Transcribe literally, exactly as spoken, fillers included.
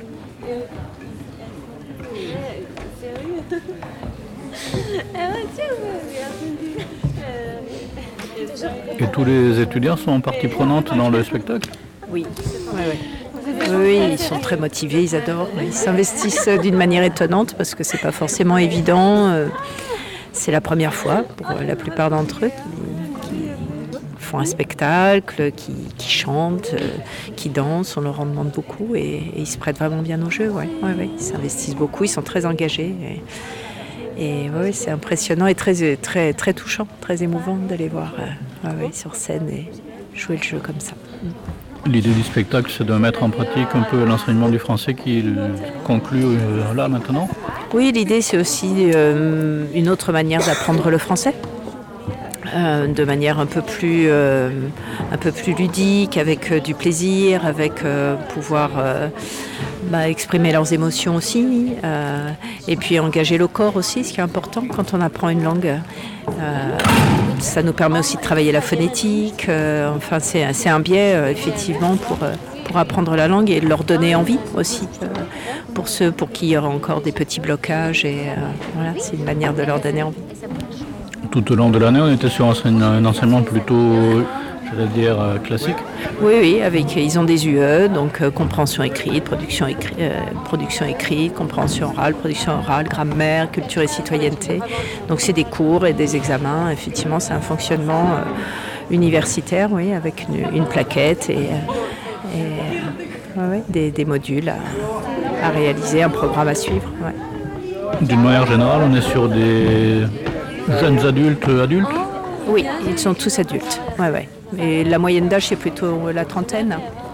Et tous les étudiants sont partie prenante dans le spectacle ? Oui, oui, oui. Oui, ils sont très motivés, ils adorent. Ils s'investissent d'une manière étonnante parce que c'est pas forcément évident. C'est la première fois pour la plupart d'entre eux qui, qui font un spectacle, qui, qui chantent, qui dansent. On leur en demande beaucoup et, et ils se prêtent vraiment bien au jeu. Ouais. Ouais, ouais. Ils s'investissent beaucoup, ils sont très engagés. Et, et ouais, c'est impressionnant et très, très, très touchant, très émouvant de les voir euh, ouais, ouais, sur scène et jouer le jeu comme ça. L'idée du spectacle, c'est de mettre en pratique un peu l'enseignement du français qui conclut euh, là maintenant ? Oui, l'idée c'est aussi euh, une autre manière d'apprendre le français, euh, de manière un peu plus, euh, un peu plus ludique, avec euh, du plaisir, avec euh, pouvoir euh, bah, exprimer leurs émotions aussi, euh, et puis engager le corps aussi, ce qui est important quand on apprend une langue. Euh, ça nous permet aussi de travailler la phonétique, euh, enfin c'est, c'est un biais euh, effectivement pour, euh, pour apprendre la langue et leur donner envie aussi, euh, pour ceux pour qui il y aura encore des petits blocages et euh, voilà, c'est une manière de leur donner envie. Tout au long de l'année, on était sur un enseignement plutôt, je vais dire, euh, classique. Oui, oui, avec, ils ont des U E, donc euh, compréhension écrite, production, écri, euh, production écrite, compréhension orale, production orale, grammaire, culture et citoyenneté. Donc c'est des cours et des examens. Effectivement, c'est un fonctionnement euh, universitaire, oui, avec une, une plaquette et, et euh, ouais, des, des modules à, à réaliser, un programme à suivre. Ouais. D'une manière générale, on est sur des jeunes adultes, adultes ? Oui, ils sont tous adultes. Ouais, ouais. Et la moyenne d'âge, c'est plutôt la trentaine.